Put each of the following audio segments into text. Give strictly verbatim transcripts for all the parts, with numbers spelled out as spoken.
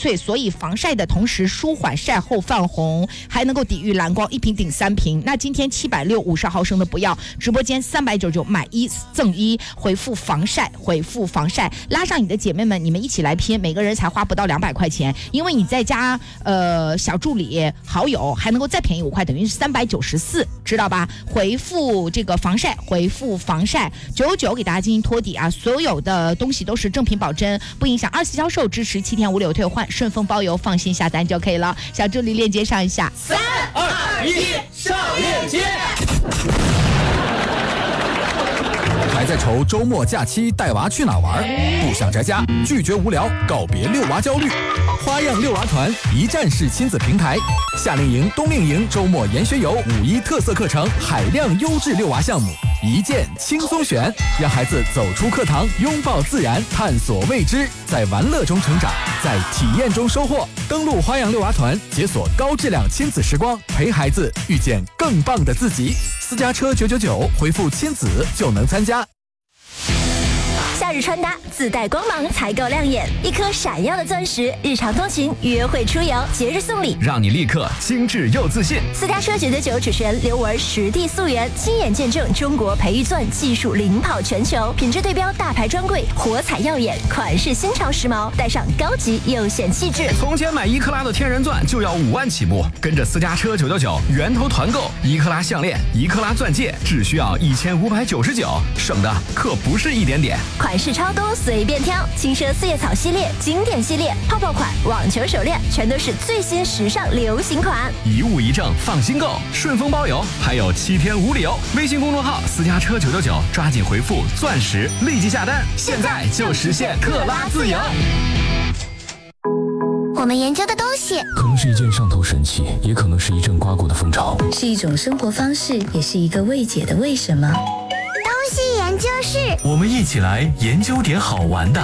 萃，所以防晒的同时舒缓晒后泛红，还能够抵御蓝光，一瓶顶三瓶。那今天七百六五十毫升的不要，直播间三百九十九买一赠一，回复防晒，回复防晒，拉上你的姐妹们，你们一起来拼，每个人才花不到两百块钱，因为你再加呃小助理好友还能够再便宜五块，等于是三百九十四，知道吧？回复这个防晒，回复防晒九九九给大家进行托底啊，所有的东西都是正品保真，不影响二次销售，支持七天无理由退换，顺丰包邮，放心下单就可以了。小助理链接上一下， 三二一，上链接。 还在愁周末假期带娃去哪玩？不想宅家，拒绝无聊，告别遛娃焦虑。花样遛娃团一站式亲子平台，夏令营、冬令营、周末研学游、五一特色课程、海量优质遛娃项目，一键轻松选，让孩子走出课堂，拥抱自然，探索未知，在玩乐中成长，在体验中收获。登录花样遛娃团，解锁高质量亲子时光，陪孩子遇见更棒的自己。私家车九九九，回复亲子就能参加。 夏日穿搭自带光芒才够亮眼，一颗闪耀的钻石，日常通勤、约会出游、节日送礼， 让你立刻精致又自信。 私家车九九九主持人刘雯实地溯源，亲眼见证中国培育钻技术领跑全球，品质对标大牌专柜，火彩耀眼，款式新潮时髦，带上高级又显气质。 从前买一克拉的天然钻就要五万起步，跟着私家车九九九源头团购，一克拉项链、一克拉钻戒只需要一千五百九十九，省的可不是一点点。 款式超多，随便挑，轻奢四叶草系列、经典系列、泡泡款、网球手链，全都是最新时尚流行款。 一物一证，放心购，顺丰包邮，还有七天无理由。微信公众号私家车九九九，抓紧回复钻石，立即下单，现在就实现克拉自由。 我们研究的东西可能是一件上头神器，也可能是一阵刮过的风潮， 是一种生活方式，也是一个未解的为什么。 东西研究室， 我们一起来研究点好玩的。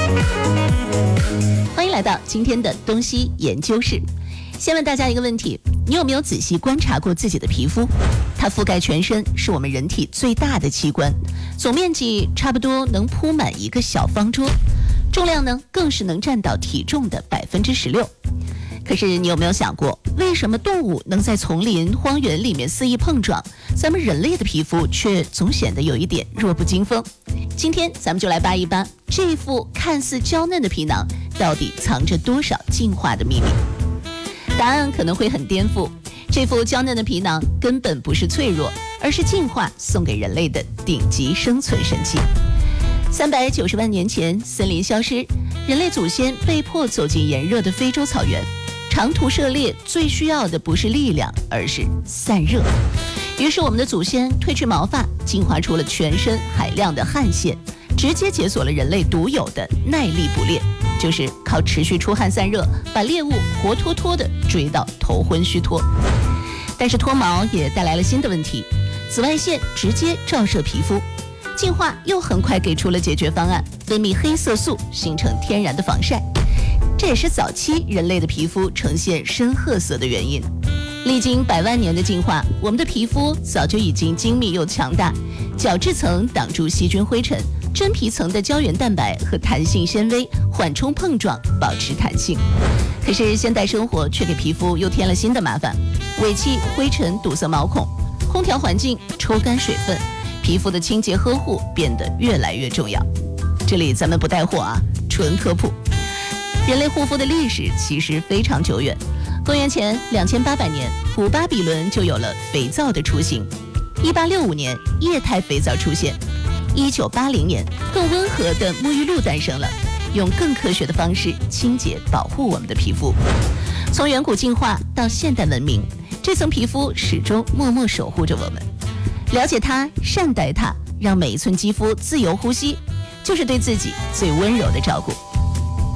欢迎来到今天的东西研究室。先问大家一个问题，你有没有仔细观察过自己的皮肤？它覆盖全身，是我们人体最大的器官，总面积差不多能铺满一个小方桌，重量呢更是能占到体重的百分之十六。可是你有没有想过，为什么动物能在丛林、荒原里面肆意碰撞，咱们人类的皮肤却总显得有一点弱不禁风？今天咱们就来扒一扒这副看似娇嫩的皮囊到底藏着多少进化的秘密。答案可能会很颠覆，这副娇嫩的皮囊根本不是脆弱，而是进化送给人类的顶级生存神器。三百九十万年前，森林消失，人类祖先被迫走进炎热的非洲草原。长途涉猎最需要的不是力量，而是散热。于是我们的祖先褪去毛发，进化出了全身海量的汗腺，直接解锁了人类独有的耐力捕猎，就是靠持续出汗散热，把猎物活脱脱地追到头昏虚脱。但是脱毛也带来了新的问题，紫外线直接照射皮肤。进化又很快给出了解决方案，分泌黑色素，形成天然的防晒。这也是早期人类的皮肤呈现深褐色的原因。历经百万年的进化，我们的皮肤早就已经精密又强大，角质层挡住细菌灰尘，真皮层的胶原蛋白和弹性纤维缓冲碰撞，保持弹性。可是现代生活却给皮肤又添了新的麻烦，尾气、灰尘堵塞毛孔，空调环境抽干水分，皮肤的清洁呵护变得越来越重要。这里咱们不带货啊，纯科普。人类护肤的历史其实非常久远，公元前两千八百年，古巴比伦就有了肥皂的雏形。一八六五年，液态肥皂出现。一九八零年，更温和的沐浴露诞生了，用更科学的方式清洁保护我们的皮肤。从远古进化到现代文明，这层皮肤始终默默守护着我们。了解它，善待它，让每一寸肌肤自由呼吸，就是对自己最温柔的照顾。